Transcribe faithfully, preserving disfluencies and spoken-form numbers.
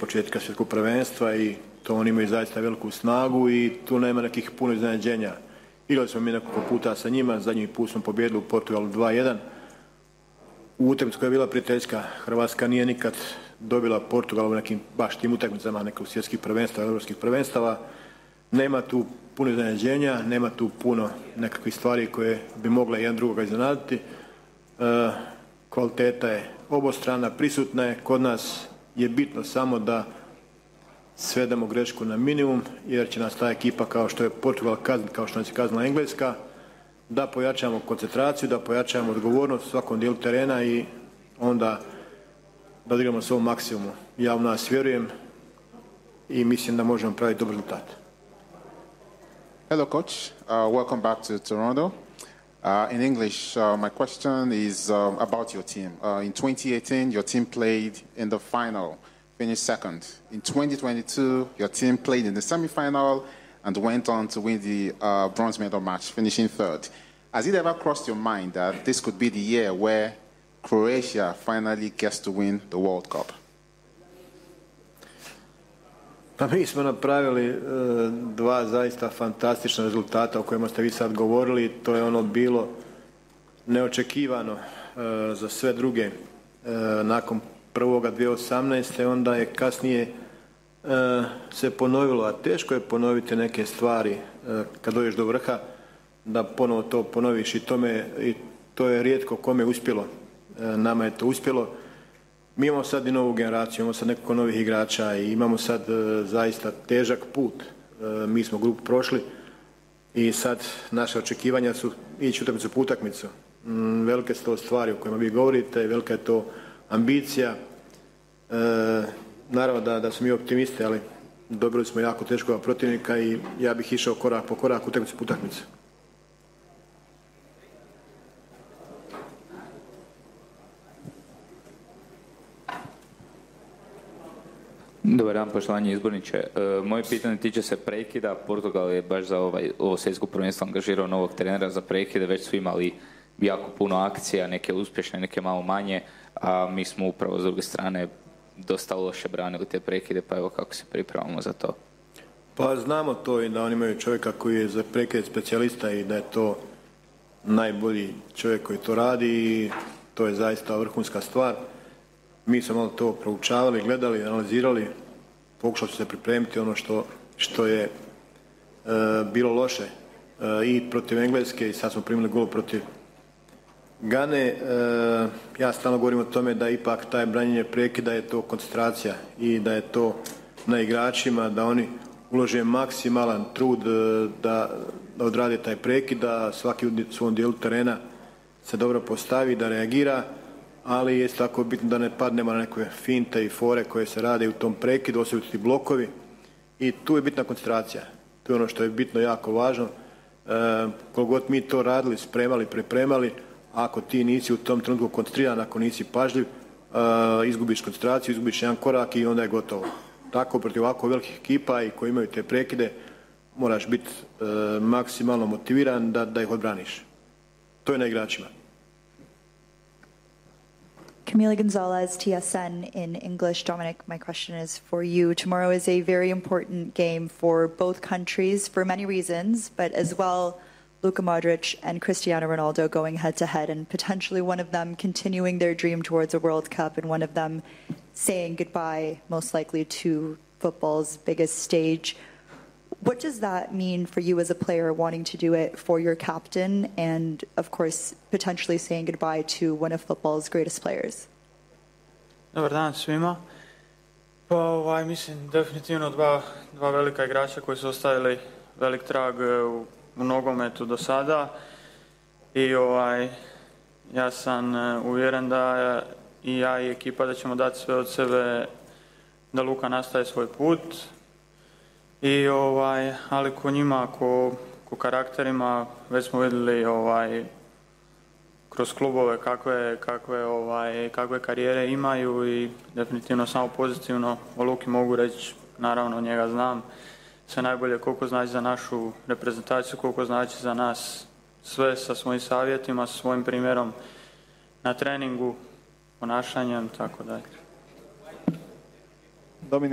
početka svjetskog prvenstva i to oni imaju zaista veliku snagu i tu nema nekih puno iznenađenja. Igrali smo mi nekoliko puta sa njima, zadnji put smo pobijedili u Portugalu dva jedan. U utakmici koja je bila prijateljska, Hrvatska nije nikad dobila Portugal u nekim baš tim utakmicama, nekog svjetskih prvenstava, europskih prvenstava. Nema tu puno iznenađenja, nema tu puno nekakvih stvari koje bi mogle jedan drugoga iznenaditi. E, kvaliteta je obostrana, prisutna je. Kod nas je bitno samo da svedemo grešku na minimum, jer će nas ta ekipa, kao što je Portugal kazniti, kao što nas je kaznila Engleska, da pojačamo koncentraciju, da pojačamo odgovornost u svakom dijelu terena i onda da odigramo svoj maksimum. Ja u nas vjerujem i mislim da možemo praviti dobar rezultat. Hello, coach. Uh, welcome back to Toronto. Uh, in English, uh, my question is um, about your team. Uh, in twenty eighteen, your team played in the final, finished second. In twenty twenty-two, your team played in the semi-final and went on to win the uh, bronze medal match, finishing third. Has it ever crossed your mind that this could be the year where Croatia finally gets to win the World Cup? Pa mi smo napravili e, dva zaista fantastična rezultata o kojima ste vi sad govorili. To je ono bilo neočekivano e, za sve druge. E, nakon prvoga dvije tisuće osamnaeste. onda je kasnije e, se ponovilo, a teško je ponoviti neke stvari e, kad dođeš do vrha, da ponovo to ponoviš i, tome, i to je rijetko kome uspjelo. E, nama je to uspjelo. Mi imamo sad i novu generaciju, imamo sad nekoliko novih igrača i imamo sad e, zaista težak put. E, mi smo grupu prošli i sad naše očekivanja su ići utakmicu po utakmicu. Mm, velike su to stvari o kojima vi govorite, velika je to ambicija. E, naravno da, da smo mi optimisti, ali dobili smo jako teškog protivnika i ja bih išao korak po korak, utakmicu po utakmicu. Dobar dan, poštovanje izborniče. E, moje pitanje tiče se prekida. Portugal je baš za ovaj, ovo svjetsko prvenstvo angažirao novog trenera za prekide. Već su imali jako puno akcija, neke uspješne, neke malo manje, a mi smo upravo s druge strane dosta loše branili te prekide, pa evo kako se pripremamo za to. Pa znamo to i da oni imaju čovjeka koji je za prekid specijalista i da je to najbolji čovjek koji to radi i to je zaista vrhunska stvar. Mi smo malo to proučavali, gledali, analizirali, pokušali su se pripremiti ono što, što je e, bilo loše e, i protiv Engleske i sad smo primili gol protiv Gane. E, ja stalno govorim o tome da ipak taj branjenje prekida je to koncentracija i da je to na igračima, da oni ulože maksimalan trud e, da, da odrade taj prekid, da svaki u svom dijelu terena se dobro postavi, da reagira, ali je tako bitno da ne padnemo na neke finte i fore koje se rade u tom prekidu, osobiti blokovi i tu je bitna koncentracija. To je ono što je bitno, jako važno. E, koliko god mi to radili, spremali, pripremali, ako ti nisi u tom trenutku koncentriran, ako nisi pažljiv, e, izgubiš koncentraciju, izgubiš jedan korak i onda je gotovo. Tako protiv ovako velikih ekipa i koji imaju te prekide, moraš biti e, maksimalno motiviran da, da ih odbraniš. To je na igračima. Camila Gonzalez, T S N in English. Dominic, my question is for you. Tomorrow is a very important game for both countries for many reasons, but as well, Luka Modric and Cristiano Ronaldo going head to head, and potentially one of them continuing their dream towards a World Cup and one of them saying goodbye, most likely, to football's biggest stage. What does that mean for you as a player wanting to do it for your captain and, of course, potentially saying goodbye to one of football's greatest players? Dobar dan svima. Pa ovaj, mislim definitivno dva, dva velika igrača koji su ostavili velik trag u, u nogometu do sada i ovaj, ja sam uvjeren da i ja i ekipa da ćemo dati sve od sebe da Luka nastaje svoj put. I ovaj, ali ko njima, ko, ko karakterima, već smo vidjeli ovaj, kroz klubove kakve, kakve, ovaj, kakve karijere imaju i definitivno samo pozitivno o Luki mogu reći, naravno njega znam sve najbolje koliko znači za našu reprezentaciju, koliko znači za nas sve sa svojim savjetima, sa svojim primjerom na treningu, ponašanjem, tako dalje.